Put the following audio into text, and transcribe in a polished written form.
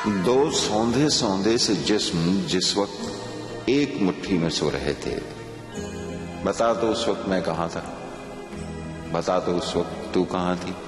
दो सौंधे सौंधे से जिस्म जिस वक्त एक मुट्ठी में सो रहे थे, बता दो उस वक्त मैं कहां था, बता दो उस वक्त तू कहां थी।